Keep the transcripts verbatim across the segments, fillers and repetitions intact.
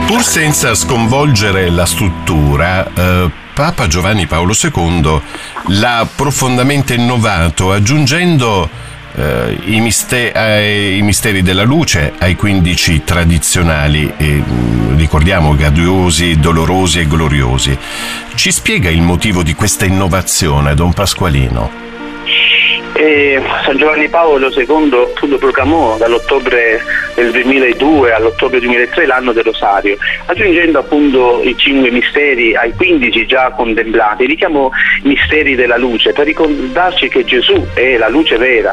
Pur senza sconvolgere la struttura, eh, Papa Giovanni Paolo secondo l'ha profondamente innovato, aggiungendo eh, i, miste- ai, i misteri della luce ai quindici tradizionali, e, ricordiamo, gaudiosi, dolorosi e gloriosi. Ci spiega il motivo di questa innovazione, Don Pasqualino? E San Giovanni Paolo secondo appunto proclamò dall'ottobre del duemiladue all'ottobre duemilatré l'anno del Rosario, aggiungendo appunto i cinque misteri ai quindici già contemplati. Li chiamo misteri della luce per ricordarci che Gesù è la luce vera.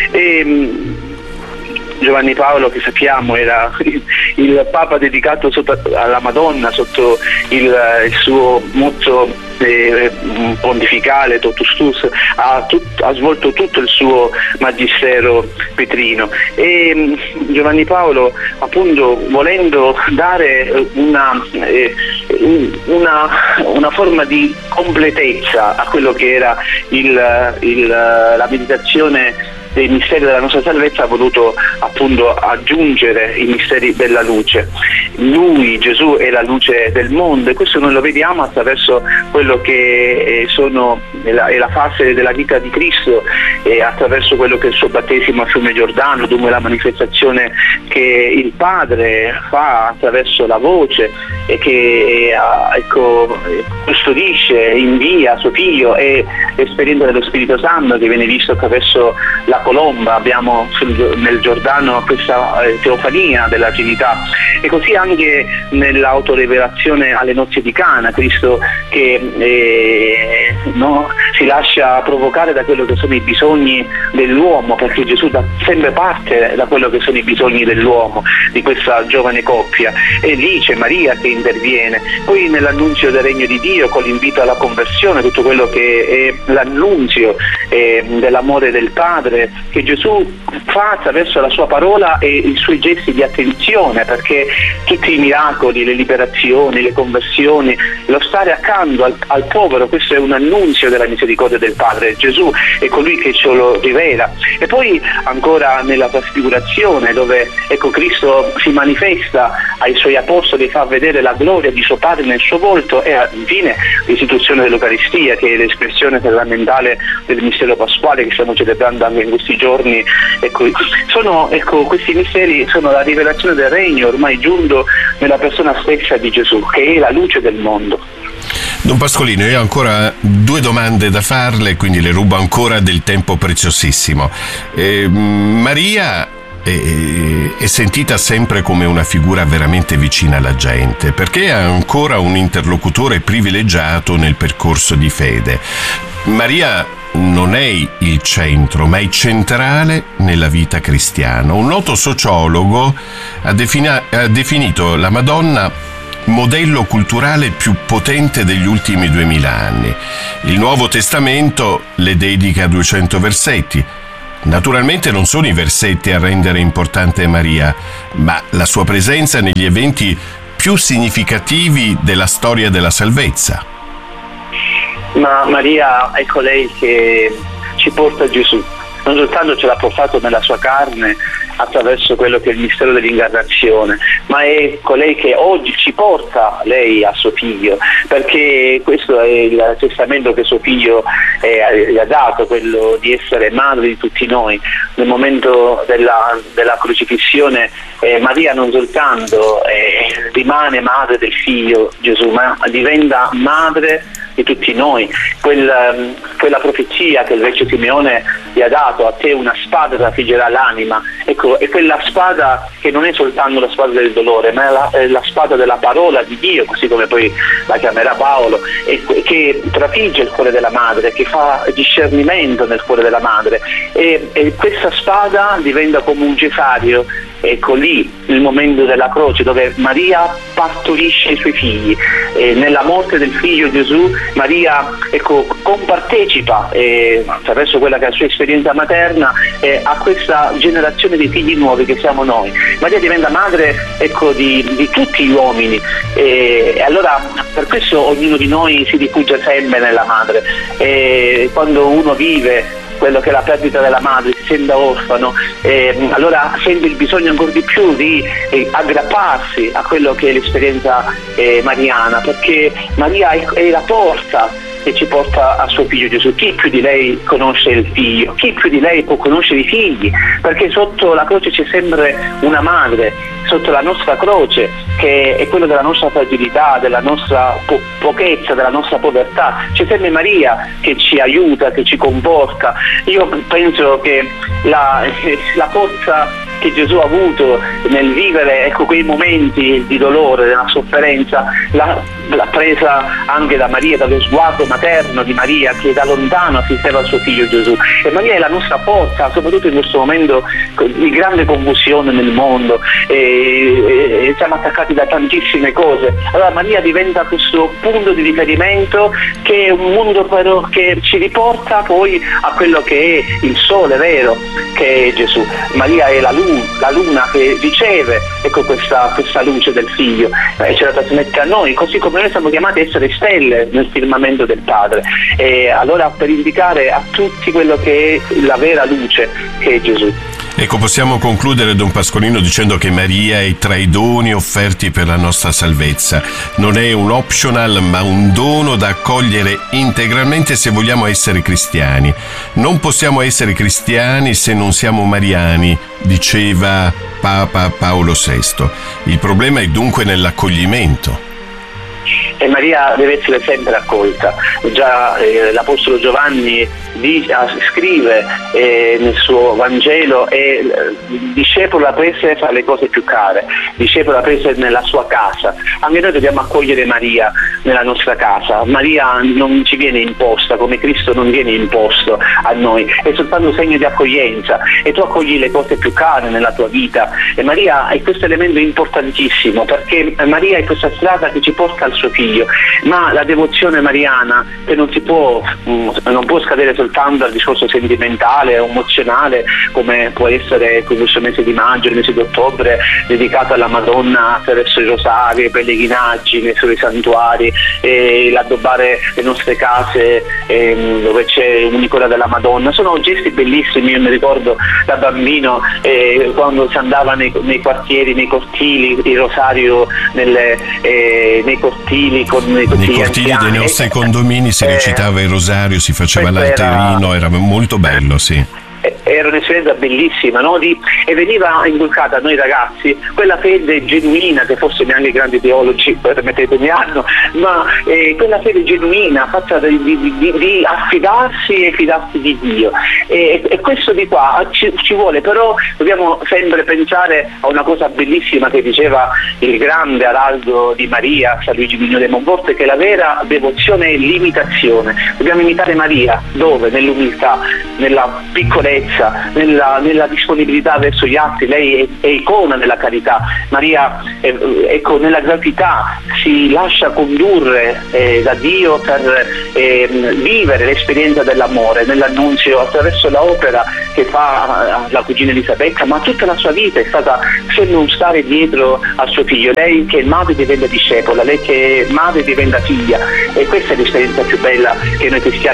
E, Giovanni Paolo, che sappiamo era il, il Papa dedicato sotto, alla Madonna sotto il, il suo motto eh, pontificale Totus Tuus, ha, tut, ha svolto tutto il suo magistero petrino. E Giovanni Paolo, appunto, volendo dare una, eh, una, una forma di completezza a quello che era il, il, la meditazione dei misteri della nostra salvezza, ha voluto appunto aggiungere i misteri della luce. Lui, Gesù, è la luce del mondo, e questo noi lo vediamo attraverso quello che sono la, è la fase della vita di Cristo, e attraverso quello che è il suo battesimo a fiume Giordano, dunque la manifestazione che il Padre fa attraverso la voce e che ecco, custodisce, invia suo figlio, e l'esperienza dello Spirito Santo che viene visto attraverso la colomba. Abbiamo nel Giordano questa eh, teofania della Trinità, e così anche nell'autorevelazione alle nozze di Cana, Cristo che eh, no, si lascia provocare da quello che sono i bisogni dell'uomo, perché Gesù da sempre parte da quello che sono i bisogni dell'uomo, di questa giovane coppia, e lì c'è Maria che interviene. Poi nell'annunzio del regno di Dio, con l'invito alla conversione, tutto quello che è l'annunzio eh, dell'amore del Padre che Gesù fa attraverso la sua parola e i suoi gesti di attenzione, perché tutti i miracoli, le liberazioni, le conversioni, lo stare accanto al, al povero, questo è un annunzio della misericordia del Padre. Gesù è colui che ce lo rivela. E poi ancora nella trasfigurazione, dove ecco Cristo si manifesta ai suoi apostoli, fa vedere la gloria di suo Padre nel suo volto, e infine l'istituzione dell'Eucaristia, che è l'espressione fondamentale del mistero pasquale che stiamo celebrando anche in questi giorni. Ecco, sono, ecco, questi misteri sono la rivelazione del regno ormai giunto nella persona stessa di Gesù, che è la luce del mondo. Don Pasqualino, io ho ancora due domande da farle, quindi le rubo ancora del tempo preziosissimo. Eh, Maria è, è sentita sempre come una figura veramente vicina alla gente, perché è ancora un interlocutore privilegiato nel percorso di fede. Maria non è il centro, ma è centrale nella vita cristiana. Un noto sociologo ha, defina- ha definito la Madonna modello culturale più potente degli ultimi duemila anni. Il Nuovo Testamento le dedica duecento versetti. Naturalmente non sono i versetti a rendere importante Maria, ma la sua presenza negli eventi più significativi della storia della salvezza. Ma Maria è colei che ci porta Gesù, non soltanto ce l'ha portato nella sua carne attraverso quello che è il mistero dell'incarnazione, ma è colei che oggi ci porta lei a suo figlio, perché questo è il testamento che suo figlio eh, gli ha dato, quello di essere madre di tutti noi. Nel momento della, della crocifissione eh, Maria non soltanto eh, rimane madre del figlio Gesù, ma diventa madre di tutti noi. Quel, quella profezia che il vecchio Simeone gli ha dato: a te una spada trafiggerà l'anima, ecco, è quella spada che non è soltanto la spada del dolore, ma è la, è la spada della parola di Dio, così come poi la chiamerà Paolo, e, che trafigge il cuore della madre, che fa discernimento nel cuore della madre, e, e questa spada diventa come un cesareo. Ecco lì il momento della croce, dove Maria partorisce i suoi figli. E nella morte del figlio Gesù Maria ecco, compartecipa eh, attraverso quella che è la sua esperienza materna eh, a questa generazione di figli nuovi che siamo noi. Maria diventa madre ecco, di, di tutti gli uomini, e, e allora per questo ognuno di noi si rifugia sempre nella madre. E quando uno vive quello che è la perdita della madre, si sente orfano, eh, allora sente il bisogno ancora di più di eh, aggrapparsi a quello che è l'esperienza eh, mariana, perché Maria è, è la porta che ci porta a suo figlio Gesù. Chi più di lei conosce il figlio? Chi più di lei può conoscere i figli? Perché sotto la croce c'è sempre una madre, sotto la nostra croce, che è quello della nostra fragilità, della nostra po- pochezza, della nostra povertà, c'è sempre Maria che ci aiuta, che ci comporta. Io penso che la, la forza che Gesù ha avuto nel vivere, ecco, quei momenti di dolore, della sofferenza, l'ha, l'ha presa anche da Maria, dallo sguardo materno di Maria, che da lontano assisteva al suo figlio Gesù. E Maria è la nostra forza, soprattutto in questo momento di grande confusione nel mondo, e, e, e siamo attaccati da tantissime cose. Allora Maria diventa questo punto di riferimento, che è un mondo però che ci riporta poi a quello che è il sole vero, che è Gesù. Maria è la luce, la luna che riceve, ecco, questa, questa luce del figlio, eh, ce la trasmette a noi, così come noi siamo chiamati a essere stelle nel firmamento del Padre, e allora per indicare a tutti quello che è la vera luce, che è Gesù. Ecco, possiamo concludere, Don Pasqualino, dicendo che Maria è tra i doni offerti per la nostra salvezza. Non è un optional, ma un dono da accogliere integralmente se vogliamo essere cristiani. Non possiamo essere cristiani se non siamo mariani, diceva Papa Paolo sesto. Il problema è dunque nell'accoglimento. E Maria deve essere sempre accolta. Già eh, l'Apostolo Giovanni di, ah, scrive eh, nel suo Vangelo, e eh, discepolo prese fra le cose più care, discepolo prese nella sua casa. Anche noi dobbiamo accogliere Maria nella nostra casa. Maria non ci viene imposta, come Cristo non viene imposto a noi, è soltanto un segno di accoglienza, e tu accogli le cose più care nella tua vita. E Maria è questo elemento importantissimo, perché Maria è questa strada che ci porta al suo figlio. Ma la devozione mariana, che non si può non può scadere soltanto al discorso sentimentale o emozionale, come può essere questo mese di maggio, il mese di ottobre, dedicato alla Madonna attraverso i rosari, i pellegrinaggi nei suoi santuari, e l'addobbare le nostre case eh, dove c'è un'icona della Madonna. Sono gesti bellissimi. Io mi ricordo da bambino eh, quando si andava nei, nei quartieri, nei cortili, il rosario nelle, eh, nei cortili con i nei cortili anziani. Dei nostri condomini si recitava il rosario, si faceva l'alterino, era, era molto bello, sì. Era un'esperienza bellissima, no? Di, e veniva inculcata a noi ragazzi quella fede genuina, che forse neanche i grandi teologi, permettetemi, hanno, ma eh, quella fede genuina fatta di, di, di, di affidarsi e fidarsi di Dio. E, e questo di qua ci, ci vuole, però dobbiamo sempre pensare a una cosa bellissima che diceva il grande araldo di Maria, San Luigi Vigno de Monforte, che la vera devozione è l'imitazione. Dobbiamo imitare Maria, dove? Nell'umiltà, nella piccolezza, Nella, nella disponibilità verso gli altri. Lei è, è icona della carità. Maria, eh, ecco, nella gratuità si lascia condurre eh, da Dio per eh, vivere l'esperienza dell'amore nell'annunzio, attraverso l'opera che fa la cugina Elisabetta, ma tutta la sua vita è stata sempre un stare dietro al suo figlio. Lei che è madre diventa discepola, lei che è madre diventa figlia, e questa è l'esperienza più bella che noi cristiani